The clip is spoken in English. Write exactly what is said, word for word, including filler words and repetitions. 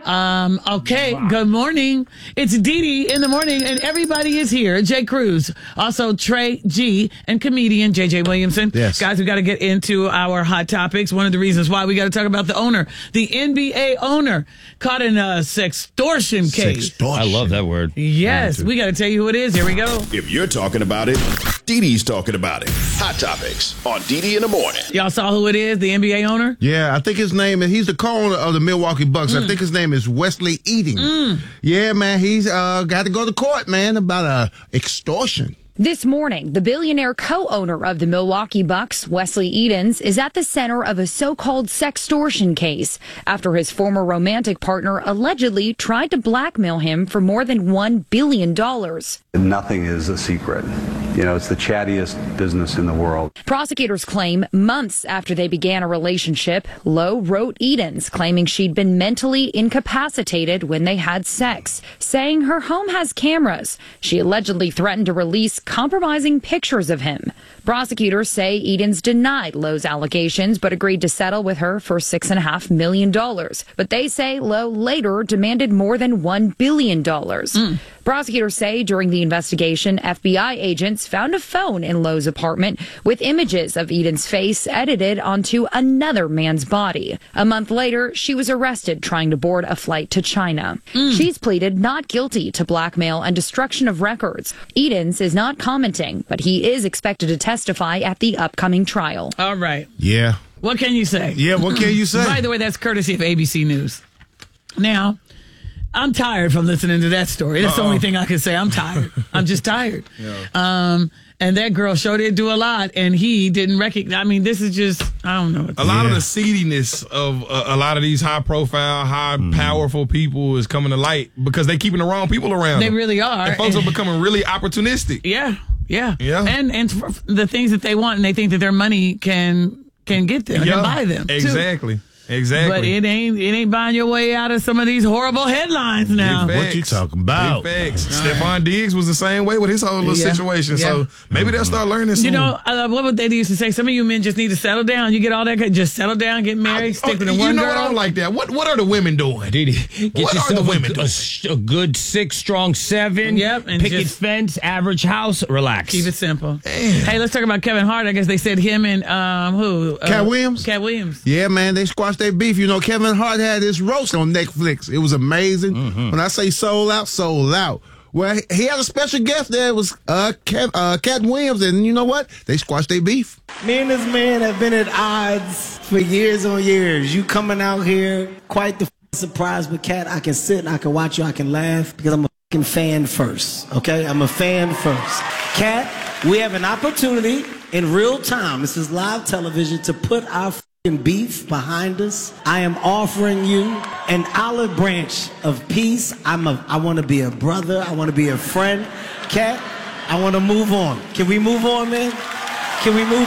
Um, okay, wow. Good morning. It's Dee Dee in the morning, and everybody is here. Jay Cruz, also Trey G, and comedian J J Williamson. Yes. Guys, we got to get into our hot topics. One of the reasons why we got to talk about the owner, the N B A owner, caught in a sextortion case. Sextortion. I love that word. Yes, we got to tell you who it is. Here we go. If you're talking about it, Dee Dee's talking about it. Hot topics on Dee Dee in the morning. Y'all saw who it is, the N B A owner? Yeah, I think his name is, he's the co-owner of the Milwaukee Bucks. Mm. I think his name is Wesley Eating. Mm. Yeah, man, he's uh, got to go to court, man, about uh, extortion. This morning, the billionaire co-owner of the Milwaukee Bucks, Wesley Edens, is at the center of a so-called sextortion case after his former romantic partner allegedly tried to blackmail him for more than one billion dollars. Nothing is a secret. You know, it's the chattiest business in the world. Prosecutors claim months after they began a relationship, Lowe wrote Edens, claiming she'd been mentally incapacitated when they had sex, saying her home has cameras. She allegedly threatened to release compromising pictures of him. Prosecutors say Edens denied Lowe's allegations, but agreed to settle with her for six and a half million dollars. But they say Lowe later demanded more than one billion dollars. Mm. Prosecutors say during the investigation, F B I agents found a phone in Lowe's apartment with images of Edens' face edited onto another man's body. A month later, she was arrested trying to board a flight to China. Mm. She's pleaded not guilty to blackmail and destruction of records. Edens is not commenting, but he is expected to testify at the upcoming trial. All right. Yeah. What can you say? Yeah, what can you say? By the way, that's courtesy of A B C News. Now, I'm tired from listening to that story. That's Uh-oh. the only thing I can say. I'm tired. I'm just tired. Yeah. Um, and that girl sure did do a lot, and he didn't recognize. I mean, this is just, I don't know. A lot yeah. of the seediness of uh, a lot of these high-profile, high-powerful mm. people is coming to light because they're keeping the wrong people around. They them. really are. And folks are becoming really opportunistic. Yeah, yeah. Yeah. And, and for the things that they want, and they think that their money can can get them, yeah. can buy them. Exactly. Too. Exactly. But it ain't it ain't buying your way out of some of these horrible headlines now. What you talking about? Big facts. Stephon Diggs was the same way with his whole little yeah. situation. Yeah. So maybe they'll start learning soon. You know, uh, what would they used to say? Some of you men just need to settle down. You get all that, just settle down, get married, I, stick oh, with the you one know girl. What I don't like that. What What are the women doing? Did he get what yourself are the women a, doing? A, a good six, strong seven? Yep. And picket just fence, average house, relax. Keep it simple. Damn. Hey, let's talk about Kevin Hart. I guess they said him and um who? Uh, Cat Williams. Cat Williams. Yeah, man, they squashed their beef. You know, Kevin Hart had this roast on Netflix. It was amazing. Mm-hmm. When I say sold out, sold out. Well, he had a special guest there. It was uh, Cat, uh, Cat Williams, and you know what? They squashed their beef. Me and this man have been at odds for years on years. You coming out here, quite the f- surprise with Cat. I can sit and I can watch you, I can laugh, because I'm a f***ing fan first, okay? I'm a fan first. Cat, we have an opportunity in real time, this is live television, to put our beef behind us. I am offering you an olive branch of peace. I'm a, I want to be a brother. I want to be a friend. Cat, I want to move on. Can we move on, man? Can we move